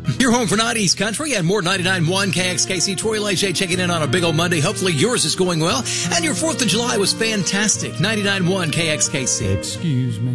You're home for 90s Country and more 99.1 KXKC. Troy Leger checking in on a big old Monday. Hopefully yours is going well. And your 4th of July was fantastic. 99.1 KXKC. Excuse me.